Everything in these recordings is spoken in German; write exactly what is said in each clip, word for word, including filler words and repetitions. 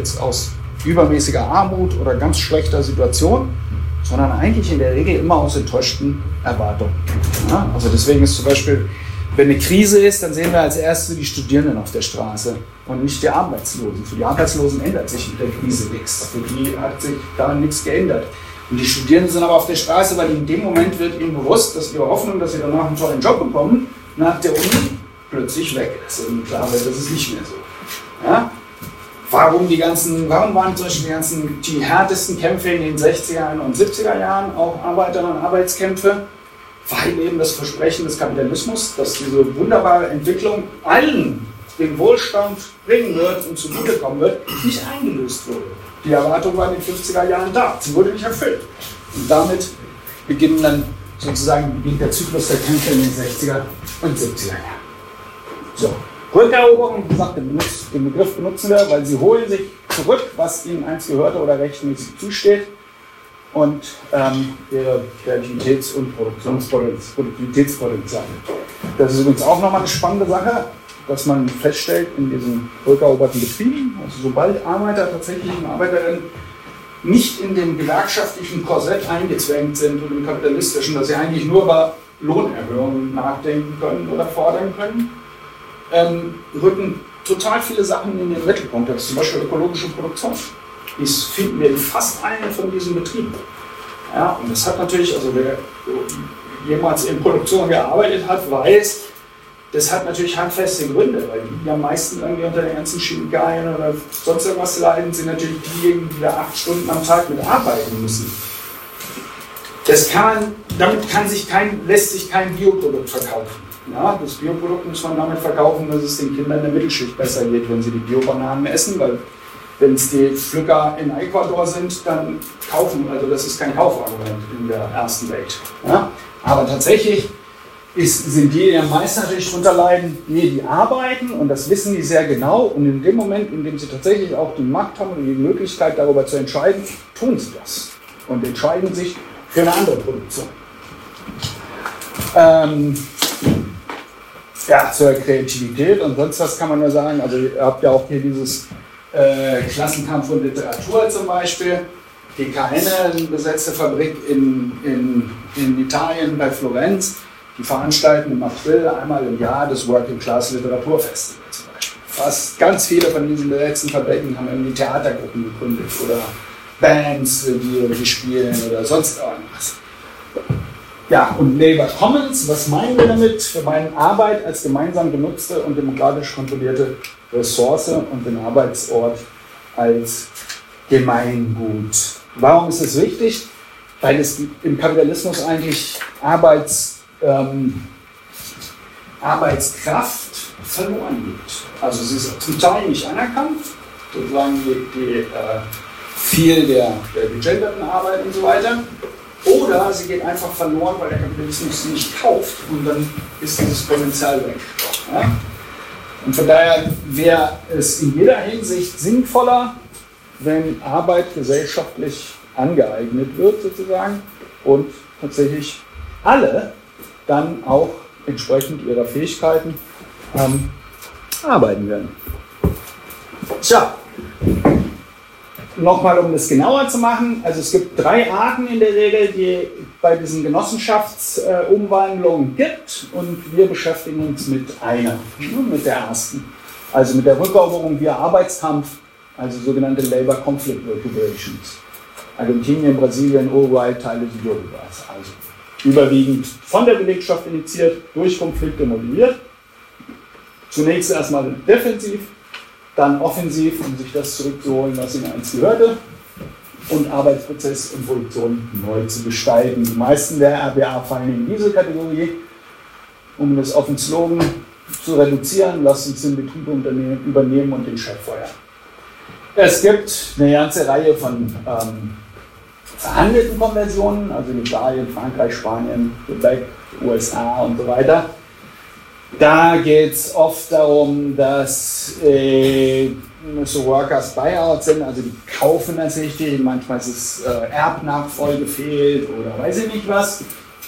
jetzt aus übermäßiger Armut oder ganz schlechter Situation, sondern eigentlich in der Regel immer aus enttäuschten Erwartungen. Ja, also deswegen ist zum Beispiel, wenn eine Krise ist, dann sehen wir als Erste die Studierenden auf der Straße und nicht die Arbeitslosen. Für die Arbeitslosen ändert sich mit der Krise nichts. Für die hat sich daran nichts geändert. Und die Studierenden sind aber auf der Straße, weil in dem Moment wird ihnen bewusst, dass ihre Hoffnung, dass sie danach einen tollen Job bekommen, nach der Uni plötzlich weg ist. Und klar wird, das ist nicht mehr so. Ja? Warum, die ganzen, warum waren zum Beispiel die, ganzen, die härtesten Kämpfe in den sechziger und siebziger Jahren auch Arbeiter- und Arbeitskämpfe? Weil eben das Versprechen des Kapitalismus, dass diese wunderbare Entwicklung allen den Wohlstand bringen wird und zugutekommen wird, nicht eingelöst wurde. Die Erwartung war in den fünfziger Jahren da, sie wurde nicht erfüllt. Und damit beginnen dann sozusagen beginnt der Zyklus der Kämpfe in den sechziger und siebziger Jahren. So. Rückeroberung, wie gesagt, den, den Begriff benutzen wir, weil sie holen sich zurück, was ihnen einst gehörte oder rechtmäßig zusteht, und ähm, ihre Kreativitäts- und Produktivitätspotenziale. Das ist übrigens auch nochmal eine spannende Sache, dass man feststellt in diesen rückeroberten Betrieben, also sobald Arbeiter tatsächlich und Arbeiterinnen nicht in dem gewerkschaftlichen Korsett eingezwängt sind und im kapitalistischen, dass sie eigentlich nur über Lohnerhöhungen nachdenken können oder fordern können, Ähm, rücken total viele Sachen in den Mittelpunkt. Das ist zum Beispiel ökologische Produktion. Das finden wir in fast allen von diesen Betrieben. Ja, und das hat natürlich, also wer jemals in Produktion gearbeitet hat, weiß, das hat natürlich handfeste Gründe, weil die, die am meisten irgendwie unter den ganzen Chemikalien oder sonst irgendwas leiden, sind natürlich diejenigen, die da acht Stunden am Tag mit arbeiten müssen. Das kann man, damit kann sich kein, lässt sich kein Bioprodukt verkaufen. Ja, das Bioprodukt muss man damit verkaufen, dass es den Kindern der Mittelschicht besser geht, wenn sie die Biobananen essen, weil wenn es die Pflücker in Ecuador sind, dann kaufen, also das ist kein Kaufargument in der ersten Welt. Ja? Aber tatsächlich ist, sind die, die am meisten natürlich drunter leiden, die, die arbeiten, und das wissen die sehr genau, und in dem Moment, in dem sie tatsächlich auch die Macht haben und die Möglichkeit darüber zu entscheiden, tun sie das und entscheiden sich für eine andere Produktion. Ähm, Ja, zur Kreativität und sonst was kann man nur sagen. Also ihr habt ja auch hier dieses äh, Klassenkampf und Literatur zum Beispiel. Die K N, eine besetzte Fabrik in, in, in Italien bei Florenz, die veranstalten im April einmal im Jahr das Working Class Literaturfestival zum Beispiel. Fast ganz viele von diesen besetzten Fabriken haben irgendwie Theatergruppen gegründet oder Bands, die irgendwie spielen oder sonst irgendwas. Ja, und Labour Commons, was meinen wir damit? Wir meinen Arbeit als gemeinsam genutzte und demokratisch kontrollierte Ressource und den Arbeitsort als Gemeingut. Warum ist es wichtig? Weil es im Kapitalismus eigentlich Arbeits, ähm, Arbeitskraft verloren geht. Also sie ist zum Teil nicht anerkannt, sozusagen die, die, äh, viel der, der gegenderten Arbeit und so weiter. Oder sie geht einfach verloren, weil der Kapitalismus sie nicht kauft, und dann ist dieses Potenzial weg. Ja? Und von daher wäre es in jeder Hinsicht sinnvoller, wenn Arbeit gesellschaftlich angeeignet wird sozusagen und tatsächlich alle dann auch entsprechend ihrer Fähigkeiten ähm, arbeiten werden. Tja. Nochmal, um das genauer zu machen, also es gibt drei Arten in der Regel, die bei diesen Genossenschaftsumwandlungen gibt, und wir beschäftigen uns mit einer, mit der ersten. Also mit der Rückeroberung via Arbeitskampf, also sogenannte Labor Conflict Recuperations. Argentinien, Brasilien, Uruguay, Teile Südurugways. Also überwiegend von der Belegschaft initiiert, durch Konflikte motiviert. Zunächst erstmal defensiv, dann offensiv, um sich das zurückzuholen, was ihnen einst gehörte, und Arbeitsprozess und Produktion neu zu gestalten. Die meisten der R B A fallen in diese Kategorie. Um das auf den Slogan zu reduzieren, lasst uns den Betrieb übernehmen und den Chef feuern. Es gibt eine ganze Reihe von ähm, verhandelten Konversionen, also in Italien, Frankreich, Spanien, Quebec, U S A und so weiter. Da geht es oft darum, dass äh, so Workers Buyouts sind, also die kaufen das richtig, manchmal ist es äh, Erbnachfolge fehlt oder weiß ich nicht was.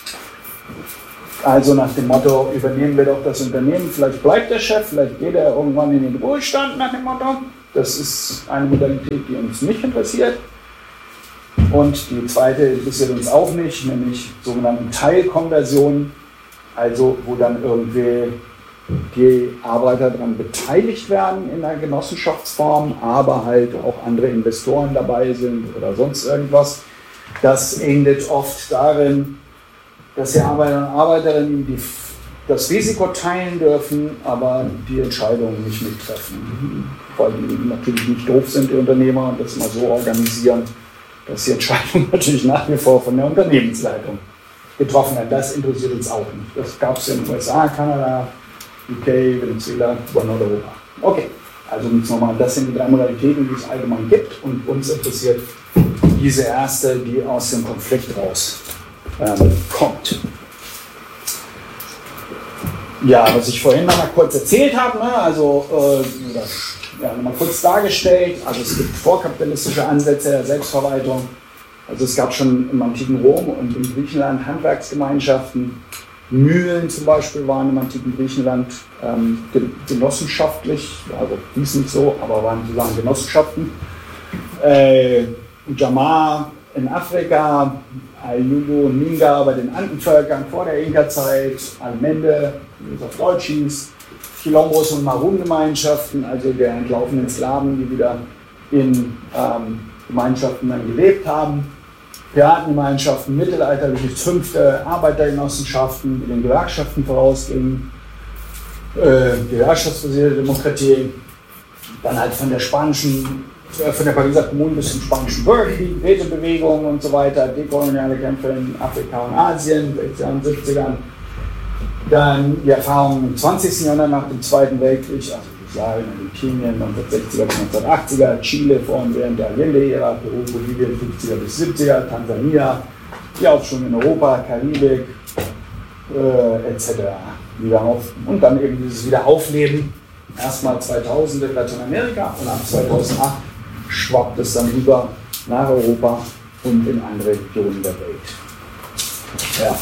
Also nach dem Motto, übernehmen wir doch das Unternehmen, vielleicht bleibt der Chef, vielleicht geht er irgendwann in den Ruhestand nach dem Motto. Das ist eine Modalität, die uns nicht interessiert. Und die zweite interessiert uns auch nicht, nämlich sogenannte Teilkonversionen, also wo dann irgendwie die Arbeiter daran beteiligt werden in einer Genossenschaftsform, aber halt auch andere Investoren dabei sind oder sonst irgendwas. Das endet oft darin, dass die Arbeiter und Arbeiterinnen die, das Risiko teilen dürfen, aber die Entscheidungen nicht mittreffen. Weil die natürlich nicht doof sind, die Unternehmer, und das mal so organisieren, dass die Entscheidung natürlich nach wie vor von der Unternehmensleitung getroffen wird. Das interessiert uns auch nicht. Das gab es in den U S A, Kanada, U K, Venezuela, Nordeuropa. Okay, also nochmal, das sind die drei Modalitäten, die es allgemein gibt, und uns interessiert diese erste, die aus dem Konflikt raus ähm, kommt. Ja, was ich vorhin noch mal kurz erzählt habe, ne, also äh, das, ja, noch mal kurz dargestellt, also es gibt vorkapitalistische Ansätze der Selbstverwaltung. Also es gab schon im antiken Rom und in Griechenland Handwerksgemeinschaften. Mühlen zum Beispiel waren im antiken Griechenland ähm, genossenschaftlich, also hieß nicht so, aber waren sozusagen Genossenschaften. Äh, Ujamaa in Afrika, Ayubu und Minga bei den Andenvölkern vor der Inka-Zeit, Almende, wie es auf Deutsch hieß, Quilombos und Marun-Gemeinschaften, also der entlaufenen Sklaven, die wieder in ähm, Gemeinschaften dann gelebt haben. Piratengemeinschaften, mittelalterliche Zünfte, Arbeitergenossenschaften, die den Gewerkschaften vorausgingen, äh, die herrschaftsbasierte Demokratie, dann halt von der spanischen, äh, von der Pariser Kommune bis zum spanischen Bürgerkrieg, Rätebewegung und so weiter, dekoloniale Kämpfe in Afrika und Asien, sechziger und siebziger. Dann die Erfahrungen im zwanzigsten Jahrhundert nach dem Zweiten Weltkrieg, also Jugoslawien, Argentinien, neunzehnhundertsechziger bis neunzehnhundertachtziger, Chile vor allem während der Allende-Ära, Peru, Bolivien, fünfziger bis siebziger, Tansania, die Aufschwung in Europa, Karibik, äh, et cetera. Wieder auf, und dann eben dieses Wiederaufleben, erstmal zweitausend in Lateinamerika und ab zweitausendacht schwappt es dann rüber nach Europa und in andere Regionen der Welt. Ja.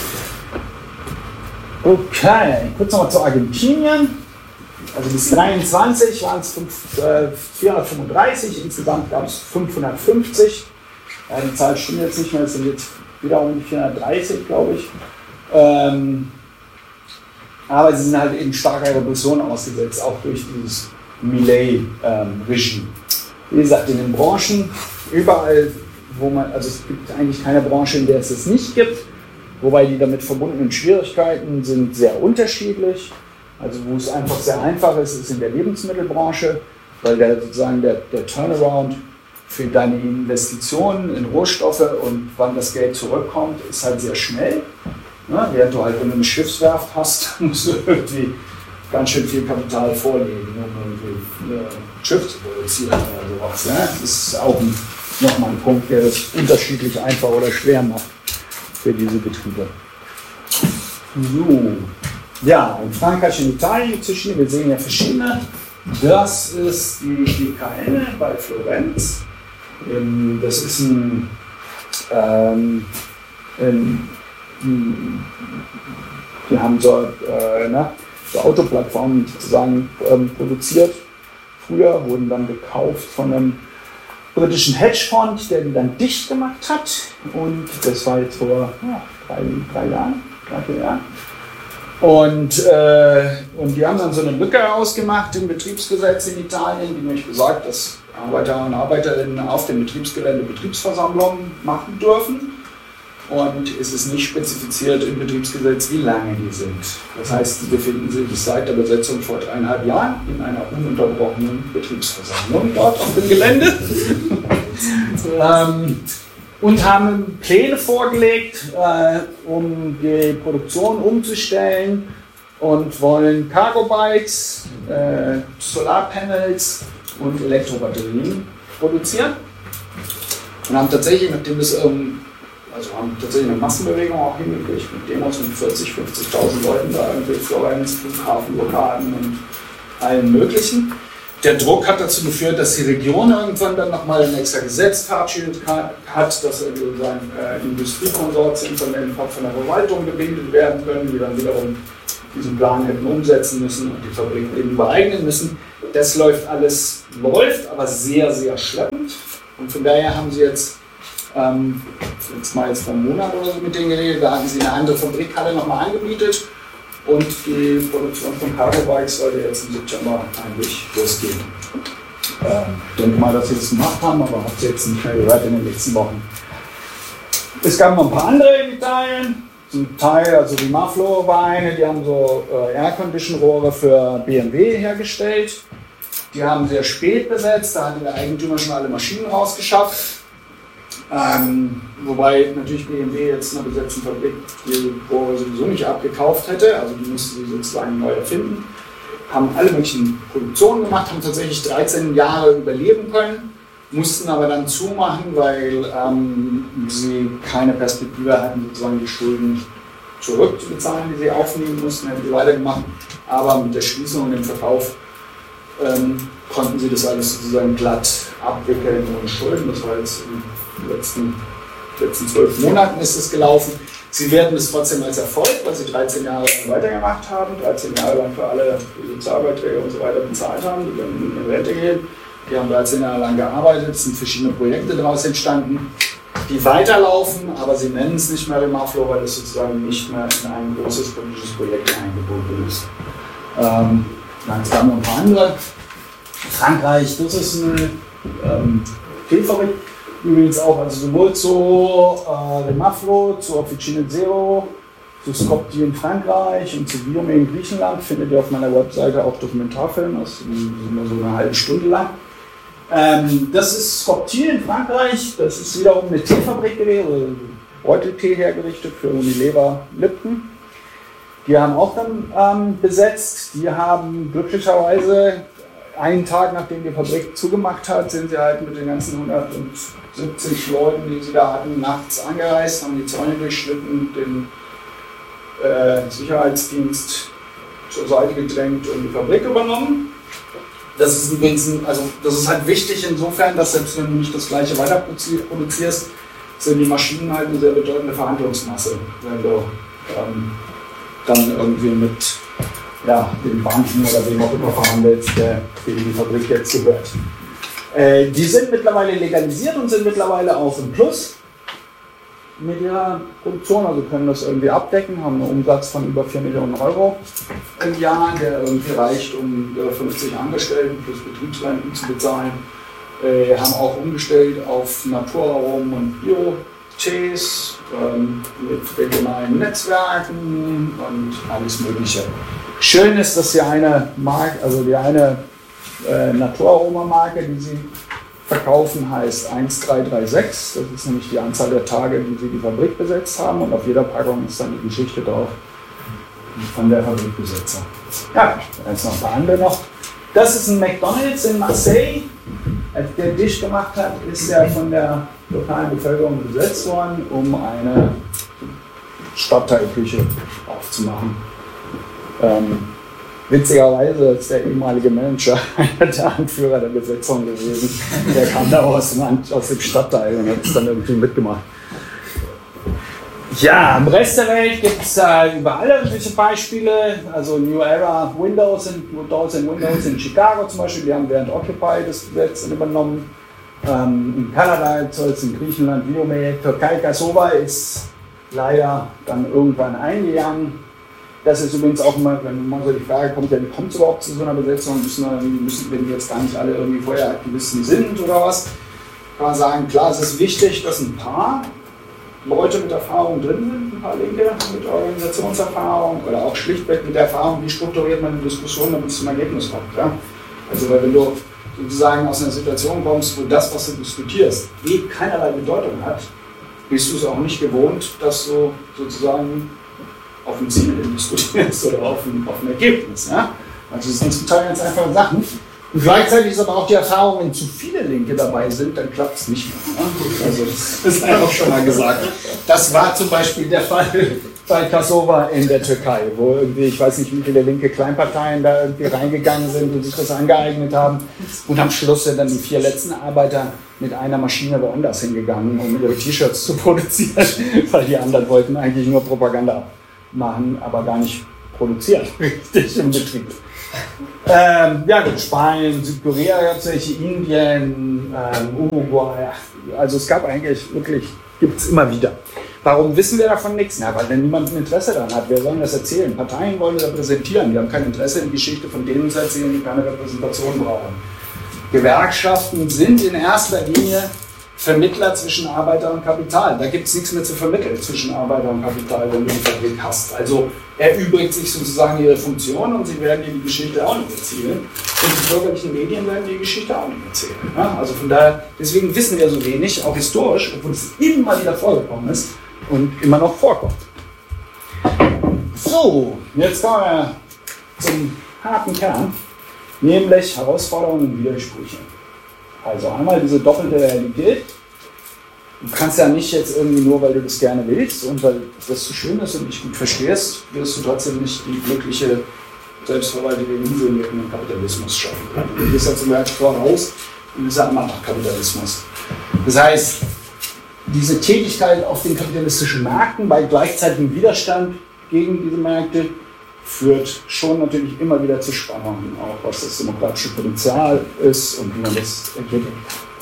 Okay, kurz nochmal zu Argentinien. Also bis dreiundzwanzig waren es vierhundertfünfunddreißig, insgesamt gab es fünfhundertfünfzig. Ja, die Zahl stimmt jetzt nicht mehr, es sind jetzt wieder um die vierhundertdreißig, glaube ich. Ähm, aber sie sind halt eben starker Repression ausgesetzt, auch durch dieses Milei-Regime. Wie gesagt, in den Branchen, überall, wo man, also es gibt eigentlich keine Branche, in der es es nicht gibt. Wobei die damit verbundenen Schwierigkeiten sind sehr unterschiedlich. Also wo es einfach sehr einfach ist, ist in der Lebensmittelbranche, weil der, sozusagen der, der Turnaround für deine Investitionen in Rohstoffe und wann das Geld zurückkommt, ist halt sehr schnell. Ja, während du halt, wenn du eine Schiffswerft hast, musst du irgendwie ganz schön viel Kapital vorlegen, um irgendwie ein Schiff zu produzieren oder sowas. Ja? Das ist auch ein, nochmal ein Punkt, der das unterschiedlich einfach oder schwer macht für diese Betriebe. So. Ja, in Frankreich und Italien gibt es verschiedene, wir sehen ja verschiedene. Das ist die D K N bei Florenz. Das ist ein, ähm, ein, ein die haben so, äh, na, so Autoplattformen sozusagen ähm, produziert. Früher wurden dann gekauft von einem britischen Hedgefonds, der die dann dicht gemacht hat. Und das war jetzt vor ja, drei, drei Jahren, drei, vier Jahren. Und, äh, und die haben dann so eine Lücke ausgemacht im Betriebsgesetz in Italien, die nämlich besagt, dass Arbeiter und Arbeiterinnen auf dem Betriebsgelände Betriebsversammlungen machen dürfen. Und es ist nicht spezifiziert im Betriebsgesetz, wie lange die sind. Das heißt, sie befinden sich seit der Besetzung vor dreieinhalb Jahren in einer ununterbrochenen Betriebsversammlung dort auf dem Gelände. ähm, Und haben Pläne vorgelegt, äh, um die Produktion umzustellen und wollen Cargo-Bikes, äh, Solarpanels und Elektrobatterien produzieren. Und haben tatsächlich, nachdem das, ähm, also haben tatsächlich eine Massenbewegung auch hingekriegt, mit Demos mit vierzig, fünfzigtausend Leuten da, irgendwie Florenz, Flughafenblockaden und allen möglichen. Der Druck hat dazu geführt, dass die Region irgendwann dann nochmal ein extra Gesetz verabschiedet hat, dass sozusagen äh, Industriekonsortien von der, von der Verwaltung gebildet werden können, die dann wiederum diesen Plan hätten umsetzen müssen und die Fabriken eben übereignen müssen. Das läuft alles, läuft, aber sehr, sehr schleppend. Und von daher haben sie jetzt, ähm, jetzt mal jetzt vor einem Monat oder so mit denen geredet, da hatten sie eine andere Fabrikhalle nochmal angemietet. Und die Produktion von Cargo-Bikes sollte jetzt im September eigentlich losgehen. Ähm, ich denke mal, dass sie das gemacht haben, aber habe es jetzt nicht mehr gehört in den letzten Wochen. Es gab noch ein paar andere in Italien. Zum Teil, also die Maflo war eine, die haben so äh, Air-Condition-Rohre für B M W hergestellt. Die haben sehr spät besetzt, da hatte der Eigentümer schon alle Maschinen rausgeschafft. Ähm, wobei natürlich B M W jetzt in einer besetzten Fabrik die Rohre sowieso nicht abgekauft hätte, also die mussten sie sozusagen neu erfinden. Haben alle möglichen Produktionen gemacht, haben tatsächlich dreizehn Jahre überleben können, mussten aber dann zumachen, weil ähm, sie keine Perspektive hatten, sozusagen die Schulden zurückzubezahlen, die sie aufnehmen mussten, hätten sie weitergemacht. Aber mit der Schließung und dem Verkauf ähm, konnten sie das alles sozusagen glatt abwickeln ohne Schulden. Das war jetzt in den letzten, letzten zwölf Monaten ist es gelaufen. Sie werten es trotzdem als Erfolg, weil sie dreizehn Jahre weitergemacht haben, dreizehn Jahre lang für alle Sozialbeiträge und so weiter bezahlt haben, die dann in Rente gehen. Die haben dreizehn Jahre lang gearbeitet, es sind verschiedene Projekte daraus entstanden, die weiterlaufen, aber sie nennen es nicht mehr Remaflo, weil es sozusagen nicht mehr in ein großes politisches Projekt eingebunden ist. Ähm, dann haben wir ein paar andere. Frankreich, das ist eine ähm, Filmfabrik. Übrigens auch, also sowohl zu äh, Remaflo, zu Officine Zero, zu Skopje in Frankreich und zu Biome in Griechenland findet ihr auf meiner Webseite auch Dokumentarfilme, das ist immer so eine halbe Stunde lang. Ähm, das ist Skopje in Frankreich, das ist wiederum eine Teefabrik gewesen, Beuteltee hergerichtet für Unilever Lipton. Die haben auch dann ähm, besetzt, die haben glücklicherweise einen Tag nachdem die Fabrik zugemacht hat, sind sie halt mit den ganzen hundertsiebzig Leuten, die sie da hatten, nachts angereist, haben die Zäune durchschnitten, den äh, Sicherheitsdienst zur Seite gedrängt und die Fabrik übernommen. Das ist übrigens, ein, also das ist halt wichtig insofern, dass selbst wenn du nicht das gleiche weiter produzierst, sind die Maschinen halt eine sehr bedeutende Verhandlungsmasse, wenn du ähm, dann irgendwie mit ja, den Banken oder wem auch immer verhandelst, der für die Fabrik jetzt gehört. Äh, die sind mittlerweile legalisiert und sind mittlerweile auch im Plus mit ihrer Produktion, also können das irgendwie abdecken, haben einen Umsatz von über vier Millionen Euro im Jahr, der irgendwie reicht, um fünfzig Angestellten plus Betriebsrenten zu bezahlen. Äh, haben auch umgestellt auf Naturaromen und Bio-Tees ähm, mit regionalen Netzwerken und alles Mögliche. Schön ist, dass die eine Marke, also die eine äh, Naturaroma-Marke, die sie verkaufen, heißt eins drei drei sechs. Das ist nämlich die Anzahl der Tage, die sie die Fabrik besetzt haben. Und auf jeder Packung ist dann die Geschichte drauf von der Fabrikbesetzer. Ja, jetzt noch ein paar andere noch. Das ist ein McDonald's in Marseille. Als der Dish gemacht hat, ist er von der lokalen Bevölkerung besetzt worden, um eine Stadtteilküche aufzumachen. Ähm, witzigerweise ist der ehemalige Manager einer der Anführer der Besetzung gewesen. Der kam da aus dem, aus dem Stadtteil und hat es dann irgendwie mitgemacht. Ja, im Rest der Welt gibt es äh, überall irgendwelche Beispiele. Also New Era Windows und Windows in Windows in Chicago zum Beispiel, die haben während Occupy das Gesetz übernommen. Ähm, in Kanada soll es in Griechenland, Biome, Türkei, Kasova ist leider dann irgendwann eingegangen. Das ist übrigens auch immer, wenn man so die Frage kommt, ja, wie kommt es überhaupt zu so einer Besetzung? Müssen, müssen, wenn die jetzt gar nicht alle irgendwie vorher Aktivisten sind oder was, kann man sagen, klar, es ist wichtig, dass ein paar Leute mit Erfahrung drin sind, ein paar Linke mit Organisationserfahrung oder auch schlichtweg mit der Erfahrung, wie strukturiert man die Diskussion, damit es zum Ergebnis kommt. Ja? Also weil wenn du sozusagen aus einer Situation kommst, wo das, was du diskutierst, eh keinerlei Bedeutung hat, bist du es auch nicht gewohnt, dass du sozusagen auf ein Ziel diskutierst oder auf ein, auf ein Ergebnis. Ja? Also das sind zum Teil ganz einfache Sachen. Und gleichzeitig ist aber auch die Erfahrung, wenn zu viele Linke dabei sind, dann klappt es nicht mehr. Ja? Also das ist einfach schon mal gesagt. Das war zum Beispiel der Fall bei Kasova in der Türkei, wo irgendwie, ich weiß nicht, wie viele linke Kleinparteien da irgendwie reingegangen sind und sich das angeeignet haben. Und am Schluss sind dann die vier letzten Arbeiter mit einer Maschine woanders hingegangen, um ihre T-Shirts zu produzieren, weil die anderen wollten eigentlich nur Propaganda machen, aber gar nicht produziert, richtig im Betrieb. Ähm, ja gut, Spanien, Südkorea gab es welche, Indien, ähm, Uruguay, also es gab eigentlich wirklich, gibt es immer wieder. Warum wissen wir davon nichts? Na, weil dann niemand ein Interesse daran hat. Wer soll das erzählen? Parteien wollen das repräsentieren, die haben kein Interesse in die Geschichte von denen zu erzählen, die keine Repräsentation brauchen. Gewerkschaften sind in erster Linie Vermittler zwischen Arbeiter und Kapital. Da gibt es nichts mehr zu vermitteln zwischen Arbeiter und Kapital, wenn du eine Fabrik hast. Also erübrigt sich sozusagen ihre Funktion und sie werden dir die Geschichte auch nicht erzählen. Und die bürgerlichen Medien werden die Geschichte auch nicht erzählen. Ja? Also von daher, deswegen wissen wir so wenig, auch historisch, obwohl es immer wieder vorgekommen ist und immer noch vorkommt. So, jetzt kommen wir zum harten Kern, nämlich Herausforderungen und Widersprüche. Also einmal diese doppelte Realität. Du kannst ja nicht jetzt irgendwie nur, weil du das gerne willst und weil das so schön ist und dich gut verstehst, wirst du trotzdem nicht die glückliche, selbstverwaltete Insel mit dem Kapitalismus schaffen. Du gehst ja zum Beispiel voraus und bist ja immer noch Kapitalismus. Das heißt, diese Tätigkeit auf den kapitalistischen Märkten bei gleichzeitigem Widerstand gegen diese Märkte führt schon natürlich immer wieder zu Spannungen, auch was das demokratische Potenzial ist und wie man das entwickelt.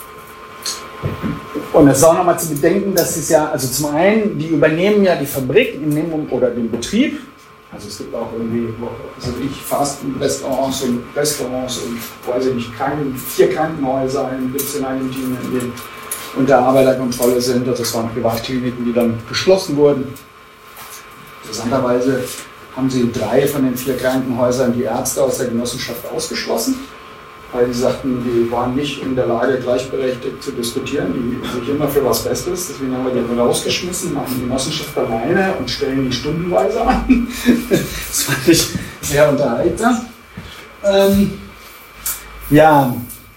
Und es ist auch nochmal zu bedenken, dass es ja, also zum einen, die übernehmen ja die Fabrik oder den Betrieb, also es gibt auch irgendwie, also ich Fastfood-Restaurants und Restaurants und weiß ich nicht, Kranken, vier Krankenhäuser gibt es in Argentinien, die unter Arbeiterkontrolle sind, also das waren Privatkliniken, die dann geschlossen wurden. Interessanterweise haben sie in drei von den vier Krankenhäusern die Ärzte aus der Genossenschaft ausgeschlossen, weil die sagten, die waren nicht in der Lage, gleichberechtigt zu diskutieren, die sich immer für was Bestes, deswegen haben wir die rausgeschmissen, machen die Genossenschaft alleine und stellen die stundenweise an. Das fand ich sehr unterhaltsam. Ähm, ja,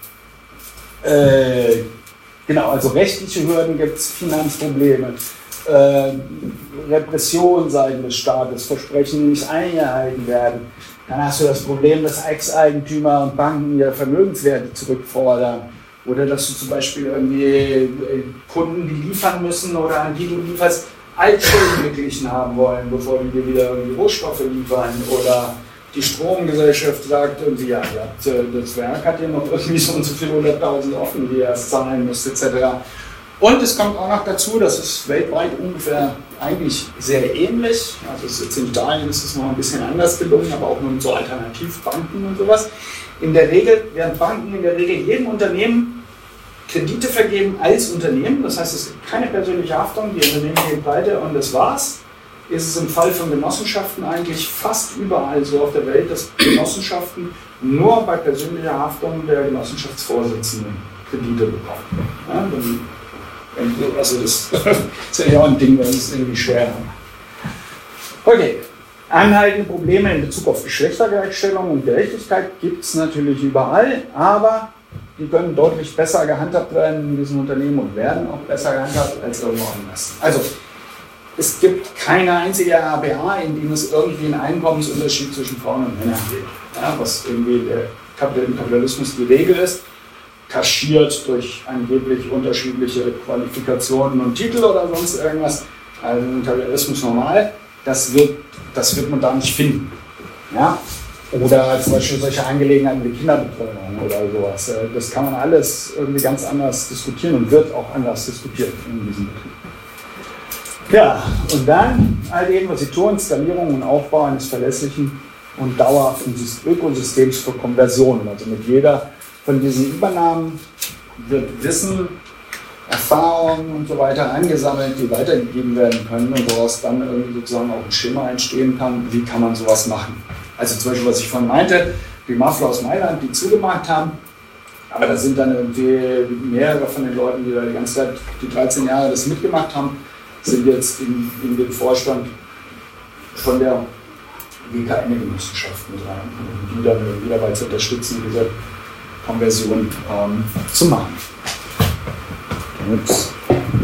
äh, genau, also rechtliche Hürden gibt es, Finanzprobleme. Äh, Repression seitens des Staates, Versprechen, die nicht eingehalten werden. Dann hast du das Problem, dass Ex-Eigentümer und Banken ihre Vermögenswerte zurückfordern. Oder dass du zum Beispiel irgendwie Kunden, die liefern müssen oder an die du lieferst, Altschulden beglichen haben wollen, bevor die dir wieder irgendwie Rohstoffe liefern. Oder die Stromgesellschaft sagt irgendwie, ja, das Werk hat ja noch irgendwie so und so viele hunderttausend offen, die ihr erst zahlen müsst, et cetera. Und es kommt auch noch dazu, das ist weltweit ungefähr eigentlich sehr ähnlich. Also es ist jetzt in Italien ist es noch ein bisschen anders gelungen, aber auch nur mit so Alternativbanken und sowas. In der Regel werden Banken in der Regel jedem Unternehmen Kredite vergeben als Unternehmen. Das heißt, es gibt keine persönliche Haftung, die Unternehmen gehen pleite und das war's. Ist es im Fall von Genossenschaften eigentlich fast überall so auf der Welt, dass Genossenschaften nur bei persönlicher Haftung der Genossenschaftsvorsitzenden Kredite bekommen. Ja, Also das ist ja auch ein Ding, das ist irgendwie schwer. Okay, anhaltende Probleme in Bezug auf Geschlechtergleichstellung und Gerechtigkeit gibt es natürlich überall, aber die können deutlich besser gehandhabt werden in diesen Unternehmen und werden auch besser gehandhabt als irgendwo anders. Also es gibt keine einzige R B A, in dem es irgendwie einen Einkommensunterschied zwischen Frauen und Männern gibt, ja, was irgendwie der Kapitalismus die Regel ist. Kaschiert durch angeblich unterschiedliche Qualifikationen und Titel oder sonst irgendwas. Also im Kapitalismus normal, das wird, das wird man da nicht finden. Ja? Oder zum Beispiel solche Angelegenheiten wie Kinderbetreuung oder sowas. Das kann man alles irgendwie ganz anders diskutieren und wird auch anders diskutiert in diesem Betrieb. Ja, und dann all dem, was sie tun, Skalierung und Aufbau eines verlässlichen und dauerhaften Ökosystems für Konversionen. Also mit jeder von diesen Übernahmen wird Wissen, Erfahrungen und so weiter angesammelt, die weitergegeben werden können und woraus dann irgendwie sozusagen auch ein Schema entstehen kann, wie kann man sowas machen. Also zum Beispiel, was ich vorhin meinte, die Mafia aus Mailand, die zugemacht haben, aber da sind dann irgendwie mehrere von den Leuten, die da die ganze Zeit, die dreizehn Jahre das mitgemacht haben, sind jetzt in, in den Vorstand von der G K N-Genossenschaft mit rein, um die dann irgendwie dabei zu unterstützen, diese Konversion ähm, zu machen. Ups.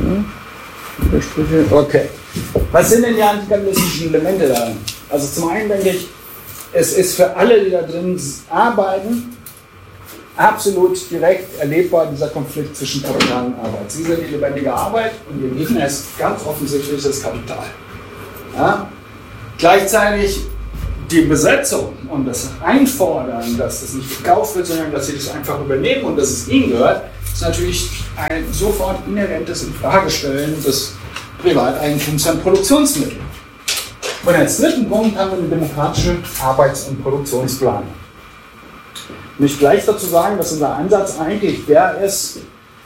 Okay. Was sind denn die antikapitalistischen Elemente daran? Also zum einen denke ich, es ist für alle, die da drin arbeiten, absolut direkt erlebbar dieser Konflikt zwischen Kapital und Arbeit. Sie sind die lebendige Arbeit und ihr Gegner ist ganz offensichtlich das Kapital. Ja? Gleichzeitig die Besetzung und das Einfordern, dass das nicht gekauft wird, sondern dass sie das einfach übernehmen und dass es ihnen gehört, ist natürlich ein sofort inhärentes Infragestellen des Privateigentums an Produktionsmitteln. Und als dritten Punkt haben wir eine demokratische Arbeits- und Produktionsplanung. Ich möchte gleich dazu sagen, dass unser Ansatz eigentlich der ist,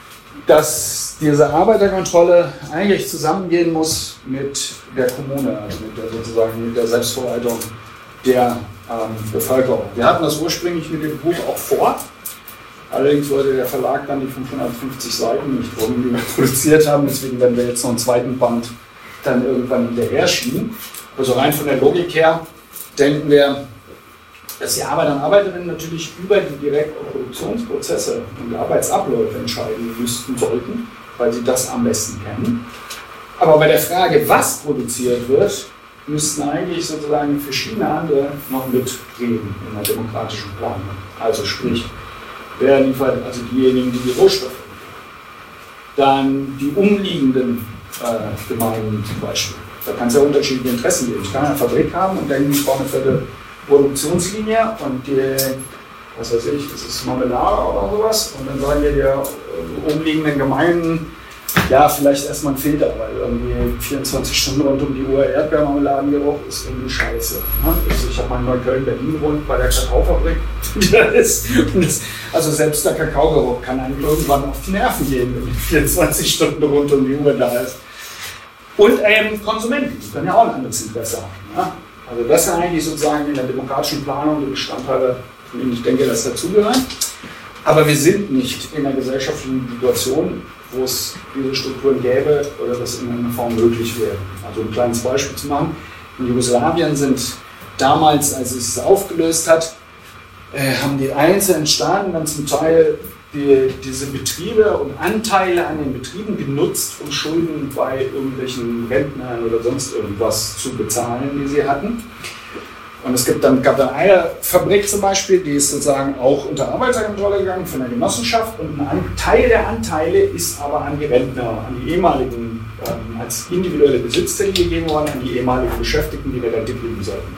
dass diese Arbeiterkontrolle eigentlich zusammengehen muss mit der Kommune, also mit der, sozusagen mit der Selbstverwaltung der ähm, Bevölkerung. Wir hatten das ursprünglich mit dem Buch auch vor, allerdings wollte der Verlag dann die fünfhundertfünfzig Seiten nicht wollen, die wir produziert haben, deswegen werden wir jetzt noch einen zweiten Band dann irgendwann hinterher schieben. Also rein von der Logik her denken wir, dass die Arbeiter und Arbeiterinnen natürlich über die direkten Produktionsprozesse und Arbeitsabläufe entscheiden müssten sollten, weil sie das am besten kennen. Aber bei der Frage, was produziert wird, müssten eigentlich sozusagen verschiedene andere noch mitreden in der demokratischen Planung. Also sprich, wer liefert, also diejenigen, die die Rohstoffe liefern. Dann die umliegenden äh, Gemeinden zum Beispiel. Da kann es ja unterschiedliche Interessen geben. Ich kann eine Fabrik haben und denke, ich brauche eine vierte Produktionslinie und die, was weiß ich, das ist Marmelade oder sowas. Und dann sagen wir der umliegenden Gemeinden, ja, vielleicht erstmal ein Filter, weil irgendwie vierundzwanzig Stunden rund um die Uhr Erdbeermarmeladengeruch ist irgendwie scheiße. Also ich habe mal in Neukölln-Berlin gewohnt bei der Kakaofabrik. das, also selbst der Kakaogeruch kann einem irgendwann auf die Nerven gehen, wenn vierundzwanzig Stunden rund um die Uhr da ist. Und ähm, Konsumenten, die können ja auch ein anderes Interesse haben. Ja? Also das sind eigentlich sozusagen in der demokratischen Planung die Bestandteile, von denen ich denke, dass dazugehören. Aber wir sind nicht in einer gesellschaftlichen Situation, wo es diese Strukturen gäbe oder das in irgendeiner Form möglich wäre. Also ein kleines Beispiel zu machen. In Jugoslawien sind damals, als es sich aufgelöst hat, äh, haben die einzelnen Staaten dann zum Teil die, diese Betriebe und Anteile an den Betrieben genutzt, um Schulden bei irgendwelchen Rentnern oder sonst irgendwas zu bezahlen, die sie hatten. Und es gibt dann, gab dann eine Fabrik zum Beispiel, die ist sozusagen auch unter Arbeiterkontrolle gegangen von der Genossenschaft und ein Teil der Anteile ist aber an die Rentner, an die ehemaligen, ähm, als individuelle Besitzteile gegeben worden, an die ehemaligen Beschäftigten, die in der Rente blieben sollten.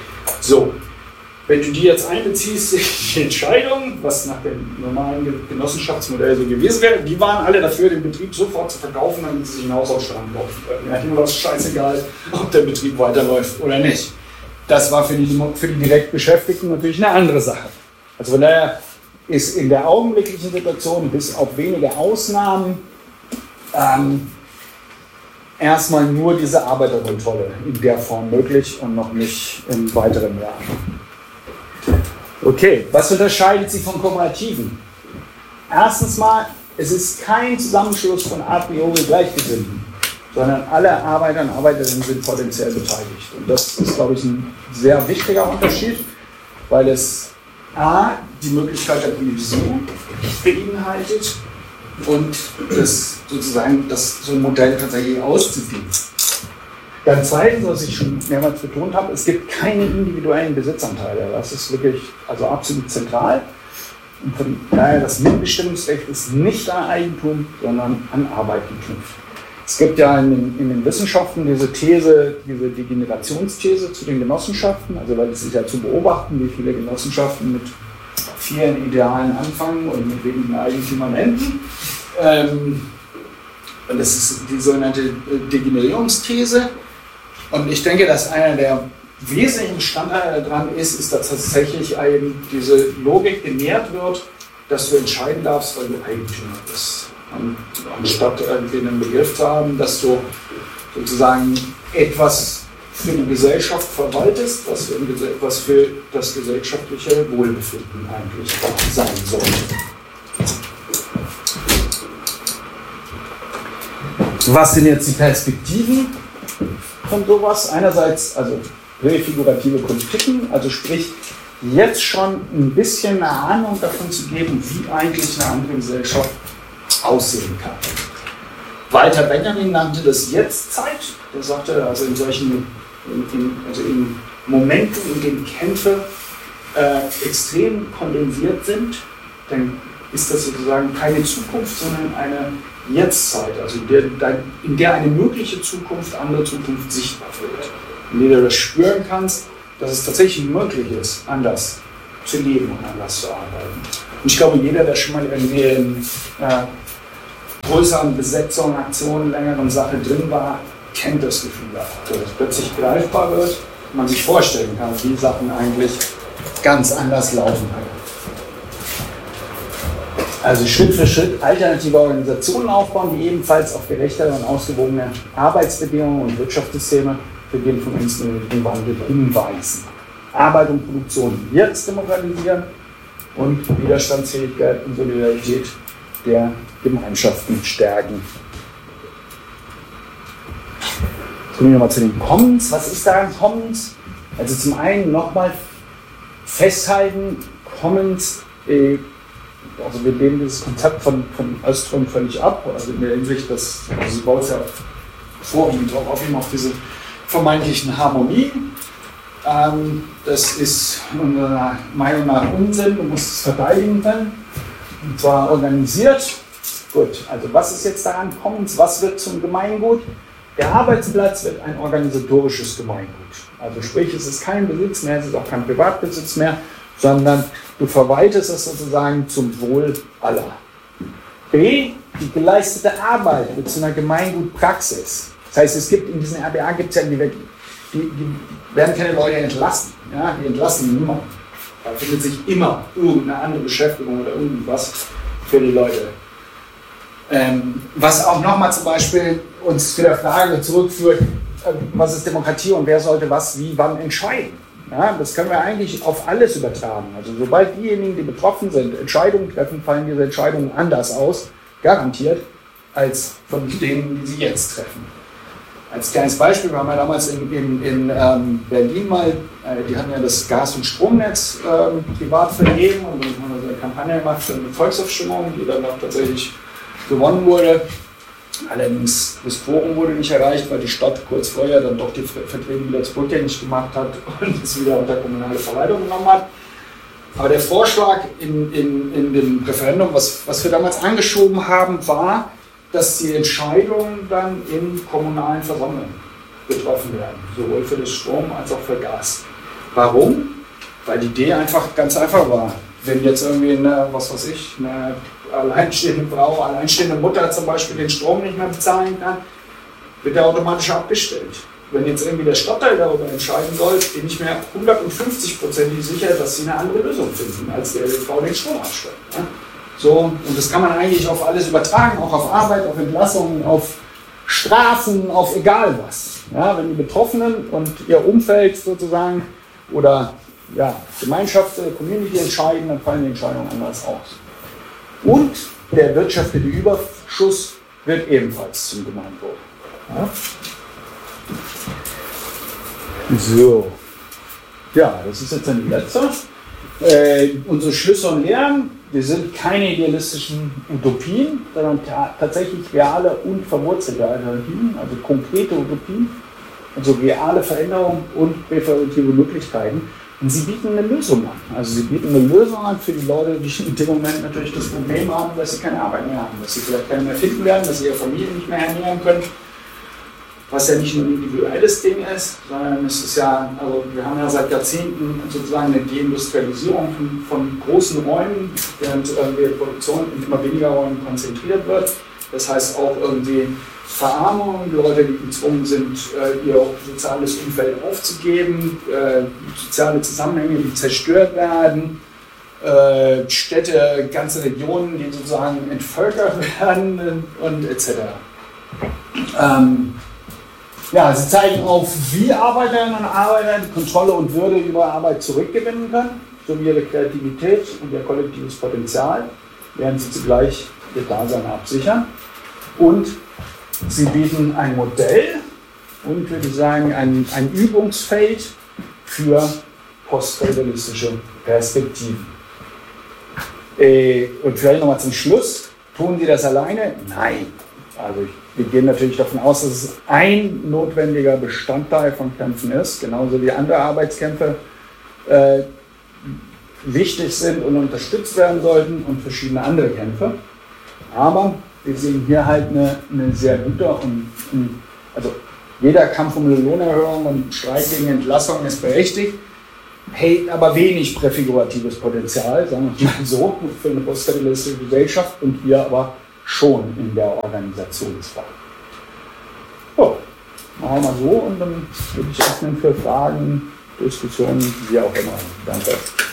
So, wenn du die jetzt einbeziehst in die Entscheidung, was nach dem normalen Genossenschaftsmodell so gewesen wäre, die waren alle dafür, den Betrieb sofort zu verkaufen, damit sie sich ein Haus ausstatten laufen können. Ja, ihnen war es scheißegal, ob der Betrieb weiterläuft oder nicht. Das war für die, für die direkt Beschäftigten natürlich eine andere Sache. Also von daher ist in der augenblicklichen Situation bis auf wenige Ausnahmen ähm, erstmal nur diese Arbeiterkontrolle in der Form möglich und noch nicht im weiteren Jahr. Okay, was unterscheidet sie von Kooperativen? Erstens mal, es ist kein Zusammenschluss von a priori Gleichgesinnten, sondern alle Arbeiter und Arbeiterinnen sind potenziell beteiligt. Und das ist, glaube ich, ein sehr wichtiger Unterschied, weil es a. die Möglichkeit der Politisierung beinhaltet und das sozusagen das so ein Modell tatsächlich auszuführen. Dann zweitens, was ich schon mehrmals betont habe, es gibt keine individuellen Besitzanteile. Das ist wirklich also absolut zentral. Und von daher das Mitbestimmungsrecht ist nicht an Eigentum, sondern an Arbeit geknüpft. Es gibt ja in den, in den Wissenschaften diese These, diese Degenerationsthese zu den Genossenschaften, also weil es ist ja zu beobachten, wie viele Genossenschaften mit vielen Idealen anfangen und mit wenigen Eigentümern enden. Ähm, und das ist die sogenannte Degenerierungsthese. Und ich denke, dass einer der wesentlichen Bestandteile daran ist, ist, dass tatsächlich eben diese Logik genährt wird, dass du entscheiden darfst, weil du Eigentümer bist. Und anstatt irgendwie einen Begriff zu haben, dass du sozusagen etwas für die Gesellschaft verwaltest, was für, was für das gesellschaftliche Wohlbefinden eigentlich sein sollte. Was sind jetzt die Perspektiven von sowas? Einerseits also refigurative Politiken, also sprich jetzt schon ein bisschen eine Ahnung davon zu geben, wie eigentlich eine andere Gesellschaft aussehen kann. Walter Benjamin nannte das Jetztzeit. Der sagte, also in solchen, in, in, also in Momenten, in denen Kämpfe äh, extrem kondensiert sind, dann ist das sozusagen keine Zukunft, sondern eine Jetztzeit, also in der, in der eine mögliche Zukunft, andere Zukunft sichtbar wird. In der du das spüren kannst, dass es tatsächlich möglich ist, anders zu leben und anders zu arbeiten. Und ich glaube, jeder, der schon mal irgendwie in äh, größeren Besetzungen, Aktionen, längeren Sachen drin war, kennt das Gefühl, dass es plötzlich greifbar wird und man sich vorstellen kann, wie Sachen eigentlich ganz anders laufen können. Also Schritt für Schritt alternative Organisationen aufbauen, die ebenfalls auf gerechtere und ausgewogene Arbeitsbedingungen und Wirtschaftssysteme für den von uns nötigen Wandel hinweisen. Arbeit und Produktion jetzt demokratisieren und Widerstandsfähigkeit und Solidarität der Gemeinschaften stärken. Jetzt kommen wir nochmal zu den Commons. Was ist da an Commons? Also zum einen nochmal festhalten, Commons, äh, also wir lehnen dieses Konzept von, von Öström völlig ab, also in der Hinsicht, dass also sie baut ja vorwiegend auch auf, auf diese vermeintlichen Harmonie. Ähm, das ist unserer Meinung nach Unsinn, du musst es verteidigen können, und zwar organisiert. Gut, also was ist jetzt daran Commons, was wird zum Gemeingut? Der Arbeitsplatz wird ein organisatorisches Gemeingut. Also sprich, es ist kein Besitz mehr, es ist auch kein Privatbesitz mehr, sondern du verwaltest es sozusagen zum Wohl aller. B, die geleistete Arbeit wird zu einer Gemeingutpraxis. Das heißt, es gibt in diesen R B A gibt es ja, die, die, die werden keine Leute entlassen. Ja? Die entlassen niemanden. Da findet sich immer irgendeine andere Beschäftigung oder irgendwas für die Leute. Ähm, was auch nochmal zum Beispiel uns zu der Frage zurückführt, äh, was ist Demokratie und wer sollte was, wie, wann entscheiden. Ja, das können wir eigentlich auf alles übertragen. Also sobald diejenigen, die betroffen sind, Entscheidungen treffen, fallen diese Entscheidungen anders aus, garantiert, als von denen, die sie jetzt treffen. Als kleines Beispiel, wir haben ja damals in, in, in ähm, Berlin mal, äh, die hatten ja das Gas- und Stromnetz ähm, privat vergeben und dann haben wir so eine Kampagne gemacht für eine Volksabstimmung, die dann auch tatsächlich gewonnen wurde. Allerdings das Forum wurde nicht erreicht, weil die Stadt kurz vorher dann doch die Verträge wieder zurückgängig gemacht hat und es wieder unter kommunale Verwaltung genommen hat. Aber der Vorschlag in, in, in dem Referendum, was, was wir damals angeschoben haben, war, dass die Entscheidungen dann in kommunalen Versammlungen getroffen werden, sowohl für das Strom als auch für Gas. Warum? Weil die Idee einfach ganz einfach war. Wenn jetzt irgendwie eine, was weiß ich, eine alleinstehende Frau, alleinstehende Mutter zum Beispiel den Strom nicht mehr bezahlen kann, wird er automatisch abgestellt. Wenn jetzt irgendwie der Stadtteil darüber entscheiden soll, bin ich mir hundertfünfzig Prozent sicher, dass sie eine andere Lösung finden, als der die Frau den Strom abstellt. Ja? So, und das kann man eigentlich auf alles übertragen, auch auf Arbeit, auf Entlassungen, auf Strafen, auf egal was. Ja? Wenn die Betroffenen und ihr Umfeld sozusagen oder ja, Gemeinschaft, Community entscheiden, dann fallen die Entscheidungen anders aus. Und der wirtschaftliche Überschuss wird ebenfalls zum Gemeinwohl. Ja. So. Ja, das ist jetzt dann die letzte. Äh, unsere Schlüsse und Lehren, wir sind keine idealistischen Utopien, sondern ta- tatsächlich reale und verwurzelte Alternativen, also konkrete Utopien, also reale Veränderungen und reparative Möglichkeiten. Und sie bieten eine Lösung an. Also sie bieten eine Lösung an für die Leute, die in dem Moment natürlich das Problem haben, dass sie keine Arbeit mehr haben, dass sie vielleicht keine mehr finden werden, dass sie ihre Familie nicht mehr ernähren können. Was ja nicht nur ein individuelles Ding ist, sondern es ist ja, also wir haben ja seit Jahrzehnten sozusagen eine Deindustrialisierung von, von großen Räumen, während äh, die Produktion in immer weniger Räumen konzentriert wird. Das heißt auch irgendwie Verarmung, Leute, die gezwungen sind, ihr soziales Umfeld aufzugeben, soziale Zusammenhänge, die zerstört werden, Städte, ganze Regionen, die sozusagen entvölkert werden und et cetera. Ähm, ja, sie zeigen auf, wie Arbeiterinnen und Arbeiter die Kontrolle und Würde über Arbeit zurückgewinnen können, sowie ihre Kreativität und ihr kollektives Potenzial, während sie zugleich ihr Dasein absichern. Und sie bieten ein Modell und, würde ich sagen, ein, ein Übungsfeld für postfeudalistische Perspektiven. Äh, und vielleicht nochmal zum Schluss, tun sie das alleine? Nein. Also wir gehen natürlich davon aus, dass es ein notwendiger Bestandteil von Kämpfen ist, genauso wie andere Arbeitskämpfe äh, wichtig sind und unterstützt werden sollten und verschiedene andere Kämpfe. Aber wir sehen hier halt eine, eine sehr gute und, und also jeder Kampf um eine Lohnerhöhung und Streik gegen Entlassung ist berechtigt, hey, aber wenig präfiguratives Potenzial, sagen wir mal so, für eine postkapitalistische Gesellschaft und wir aber schon in der Organisationsfrage. So, machen wir mal so und dann würde ich öffnen für Fragen, Diskussionen, wie auch immer. Danke.